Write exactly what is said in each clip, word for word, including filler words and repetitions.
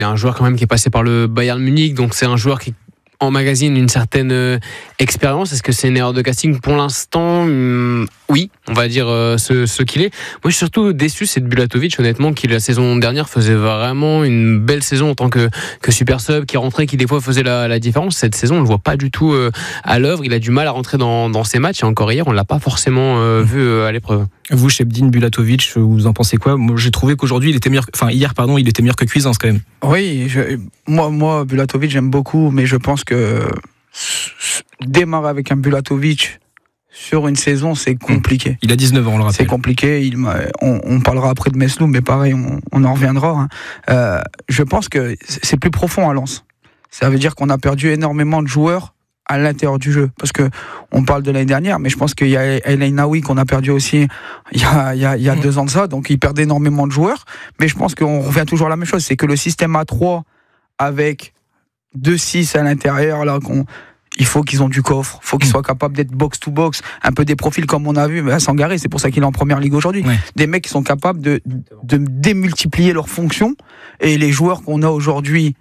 C'est un joueur quand même qui est passé par le Bayern Munich, donc c'est un joueur qui emmagasine une certaine euh, expérience. Est-ce que c'est une erreur de casting pour l'instant? hum, Oui, on va dire euh, ce, ce qu'il est. Moi, je suis surtout déçu, c'est de Bulatovic, honnêtement, qui la saison dernière faisait vraiment une belle saison en tant que, que super sub, qui rentrait, qui des fois faisait la, la différence. Cette saison, on le voit pas du tout euh, à l'œuvre. Il a du mal à rentrer dans, dans ses matchs. Et encore hier, on l'a pas forcément euh, vu euh, à l'épreuve. Vous, Chebdine, Bulatovic, vous en pensez quoi? Moi, j'ai trouvé qu'aujourd'hui, il était meilleur, enfin hier, pardon, il était meilleur que Cuisance quand même. Oui, je, moi, moi, Bulatovic, j'aime beaucoup, mais je pense que démarrer avec un Bulatovic sur une saison, c'est compliqué. Il a dix-neuf ans, on le rappelle. C'est compliqué. Il, on, on parlera après de Mesloub, mais pareil, on, on en reviendra. Hein. Euh, je pense que c'est plus profond à Lens. Ça veut dire qu'on a perdu énormément de joueurs à l'intérieur du jeu, parce que on parle de l'année dernière, mais je pense qu'il y a El Ainaoui qu'on a perdu aussi il y a, il y a, il y a deux ans de ça, donc il perd énormément de joueurs, mais je pense qu'on revient toujours à la même chose, c'est que le système A trois avec deux six à l'intérieur, là, qu'on, il faut qu'ils ont du coffre, il faut qu'ils soient capables d'être box-to-box, un peu des profils comme on a vu à Sangaré, c'est pour ça qu'il est en première ligue aujourd'hui, ouais. Des mecs qui sont capables de, de démultiplier leurs fonctions, et les joueurs qu'on a aujourd'hui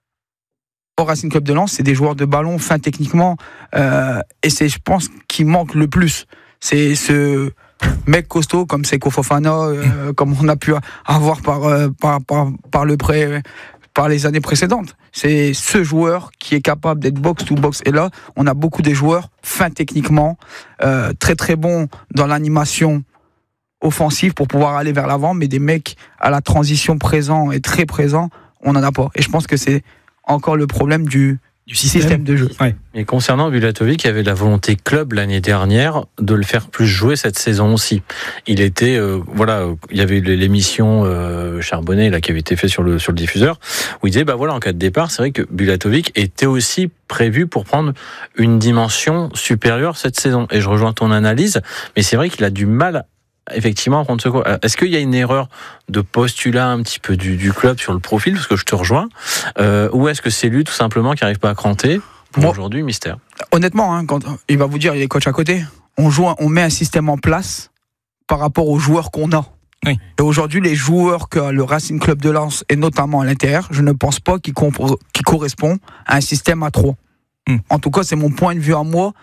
au Racing Club de Lens, c'est des joueurs de ballon fins techniquement, euh, et c'est, je pense, qui manque le plus. C'est ce mec costaud comme Seko Fofana, euh, comme on a pu avoir par, euh, par, par, par, le pré, par les années précédentes. C'est ce joueur qui est capable d'être box-to-box. Et là, on a beaucoup de joueurs fins techniquement, euh, très très bons dans l'animation offensive pour pouvoir aller vers l'avant, mais des mecs à la transition présent et très présents, on n'en a pas. Et je pense que c'est encore le problème du, du système. système de jeu. Ouais. Et concernant Bulatovic, il y avait la volonté club l'année dernière de le faire plus jouer cette saison aussi. Il était, euh, voilà, il y avait l'émission euh, Charbonnet là qui avait été faite sur le sur le diffuseur où il disait bah voilà en cas de départ, c'est vrai que Bulatovic était aussi prévu pour prendre une dimension supérieure cette saison. Et je rejoins ton analyse, mais c'est vrai qu'il a du mal. Effectivement, en contre secours. Est-ce qu'il y a une erreur de postulat un petit peu du, du club sur le profil, parce que je te rejoins, euh, ou est-ce que c'est lui tout simplement qui n'arrive pas à cranter? Pour Moi, aujourd'hui, mystère. Honnêtement, hein, quand il va vous dire, il est coach à côté. On joue, on met un système en place par rapport aux joueurs qu'on a. Oui. Et aujourd'hui, les joueurs que le Racing Club de Lens, et notamment à l'intérieur, je ne pense pas qu'ils, comp- qu'ils correspondent à un système à trois. Hum. En tout cas, c'est mon point de vue à moi,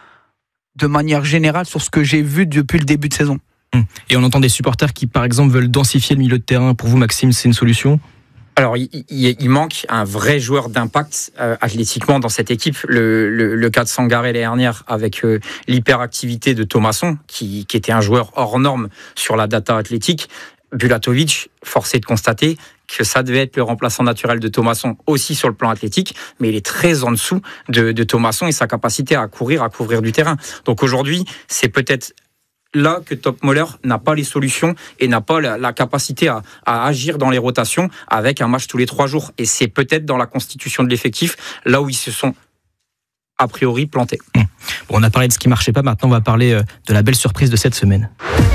de manière générale, sur ce que j'ai vu depuis le début de saison. Et on entend des supporters qui, par exemple, veulent densifier le milieu de terrain. Pour vous, Maxime, c'est une solution? Alors, il, il, il manque un vrai joueur d'impact euh, athlétiquement dans cette équipe. Le, le, le cas de Sangaré l'année dernière avec euh, l'hyperactivité de Thomasson, qui, qui était un joueur hors norme sur la data athlétique. Bulatovic, forcé de constater que ça devait être le remplaçant naturel de Thomasson aussi sur le plan athlétique, mais il est très en dessous de, de Thomasson et sa capacité à courir, à couvrir du terrain. Donc aujourd'hui, c'est peut-être là que Topmöller n'a pas les solutions et n'a pas la, la capacité à, à agir dans les rotations avec un match tous les trois jours. Et c'est peut-être dans la constitution de l'effectif, là où ils se sont a priori plantés. Bon, on a parlé de ce qui marchait pas, maintenant on va parler de la belle surprise de cette semaine.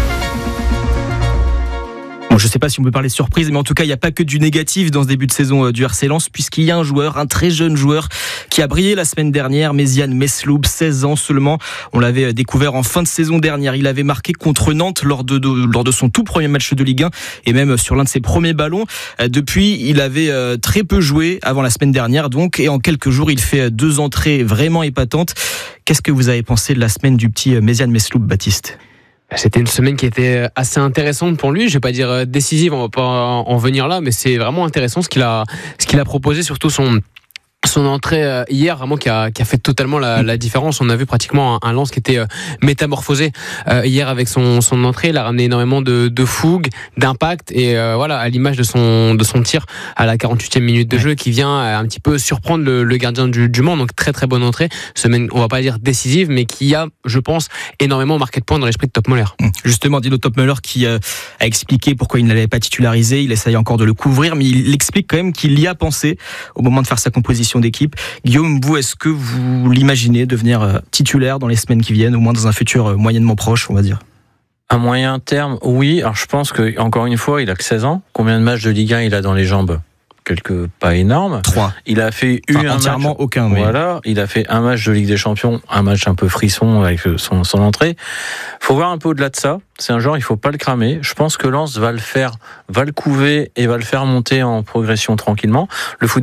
Bon, je ne sais pas si on peut parler de surprise, mais en tout cas, il n'y a pas que du négatif dans ce début de saison du R C Lens, puisqu'il y a un joueur, un très jeune joueur, qui a brillé la semaine dernière, Méziane Mesloub, seize ans seulement. On l'avait découvert en fin de saison dernière. Il avait marqué contre Nantes lors de, de, lors de son tout premier match de Ligue un, et même sur l'un de ses premiers ballons. Depuis, il avait très peu joué avant la semaine dernière, donc, et en quelques jours, il fait deux entrées vraiment épatantes. Qu'est-ce que vous avez pensé de la semaine du petit Méziane Mesloub, Baptiste ? C'était une semaine qui était assez intéressante pour lui. Je vais pas dire décisive, on va pas en venir là, mais c'est vraiment intéressant ce qu'il a, ce qu'il a proposé, surtout son son entrée hier, vraiment qui a, qui a fait totalement la, la différence. On a vu pratiquement un, un Lens qui était métamorphosé euh, hier avec son, son entrée. Il a ramené énormément de, de fougue, d'impact, et euh, voilà, à l'image de son, de son tir à la quarante-huitième minute de jeu, qui vient un petit peu surprendre le, le gardien du, du Mans. Donc très très bonne entrée. Semaine, on va pas dire décisive, mais qui a, je pense, énormément marqué de points dans l'esprit de Topmöller. Justement, Dino Topmöller qui euh, a expliqué pourquoi il ne l'avait pas titularisé. Il essaye encore de le couvrir, mais il explique quand même qu'il y a pensé au moment de faire sa composition d'équipe. Guillaume, vous, est-ce que vous l'imaginez devenir titulaire dans les semaines qui viennent, au moins dans un futur moyennement proche, on va dire? À moyen terme, oui. Alors je pense que, encore une fois, il a que seize ans. Combien de matchs de Ligue un il a dans les jambes? quelques pas énormes. Trois. Il a fait eu Enfin, un entièrement match, aucun. Oui. Voilà, il a fait un match de Ligue des Champions, un match un peu frisson avec son, son entrée. Faut voir un peu au-delà de ça. C'est un genre, il faut pas le cramer. Je pense que Lens va le faire, va le couver et va le faire monter en progression tranquillement. Le foot